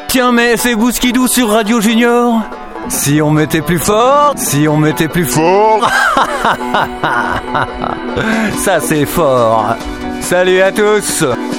Tiens, mais c'est Bouskidou sur Radio Junior. Si on mettait plus fort, si on mettait plus fort. Ça c'est fort. Salut à tous.